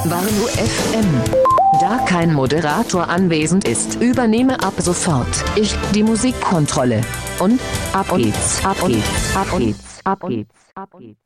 Warnow FM. Da kein Moderator anwesend ist, übernehme ab sofort ich die Musikkontrolle. Und ab geht's, ab geht's, ab geht's, ab geht's, ab geht's.